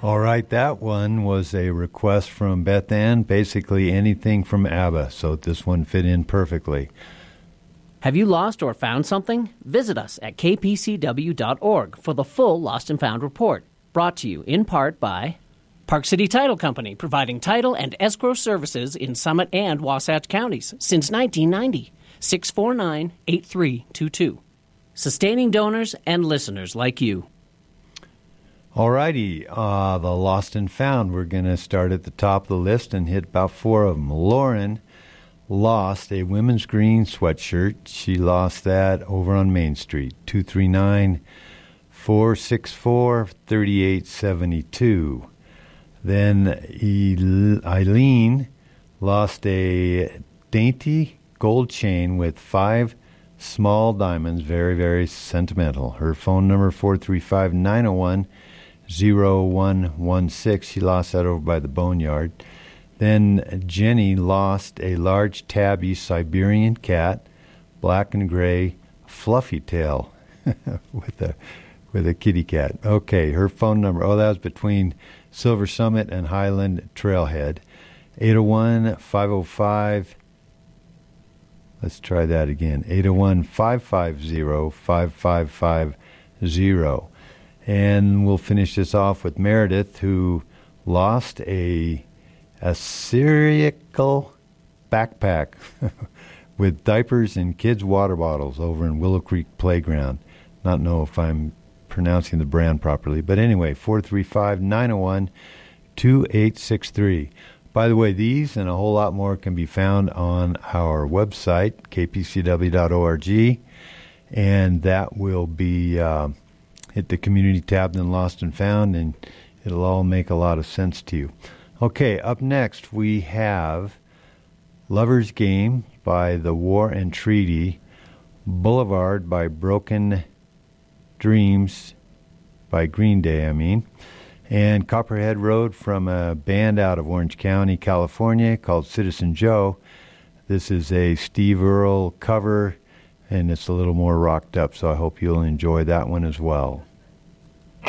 All right, that one was a request from Beth Ann, basically anything from ABBA, so this one fit in perfectly. Have you lost or found something? Visit us at kpcw.org for the full Lost and Found report, brought to you in part by Park City Title Company, providing title and escrow services in Summit and Wasatch counties since 1990. 649-8322. Sustaining donors and listeners like you. All righty, the Lost and Found. We're going to start at the top of the list and hit about 4 of them. Lauren lost a women's green sweatshirt. She lost that over on Main Street, 239-464-3872. Then Eileen lost a dainty gold chain with 5 small diamonds, very, very sentimental. Her phone number, 435-901-0116. She lost that over by the boneyard. Then Jenny lost a large tabby Siberian cat, black and gray, fluffy tail with a kitty cat. Okay, her phone number, that was between Silver Summit and Highland Trailhead, 801-505. Let's try that again, 801-550-5550. And we'll finish this off with Meredith, who lost a Syriacal backpack with diapers and kids' water bottles over in Willow Creek Playground. Not know if I'm pronouncing the brand properly. But anyway, 435-901-2863. By the way, these and a whole lot more can be found on our website, kpcw.org. And that will be... hit the community tab, then Lost and Found, and it'll all make a lot of sense to you. Okay, up next we have Lover's Game by The War and Treaty, Boulevard by Broken Dreams by Green Day, and Copperhead Road from a band out of Orange County, California called Citizen Joe. This is a Steve Earle cover, and it's a little more rocked up, so I hope you'll enjoy that one as well.